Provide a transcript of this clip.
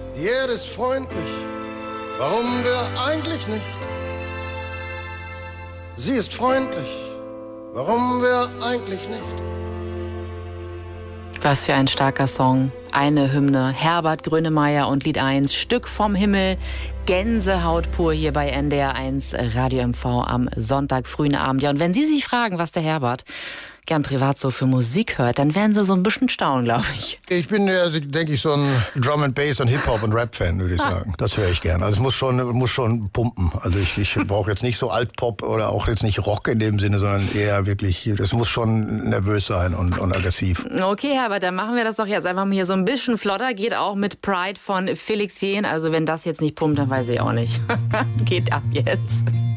Die Erde ist freundlich, warum wir eigentlich nicht? Sie ist freundlich, warum wir eigentlich nicht? Was für ein starker Song. Eine Hymne. Herbert Grönemeyer und Lied 1, Stück vom Himmel. Gänsehaut pur hier bei NDR 1 Radio MV am Sonntag frühen Abend. Ja, und wenn Sie sich fragen, was der Herbert gern privat so für Musik hört, dann werden Sie so ein bisschen staunen, glaube ich. Ich bin ja, denke ich, so ein Drum and Bass und Hip-Hop und Rap-Fan, würde ich sagen. Das höre ich gern. Also es muss schon pumpen. Also ich brauche jetzt nicht so Altpop oder auch jetzt nicht Rock in dem Sinne, sondern eher wirklich, es muss schon nervös sein und aggressiv. Okay, Herbert, dann machen wir das doch jetzt einfach mal hier so ein bisschen flotter. Geht auch mit Pride von Felix Jähn. Also wenn das jetzt nicht pumpt, dann weiß ich auch nicht. Geht ab jetzt.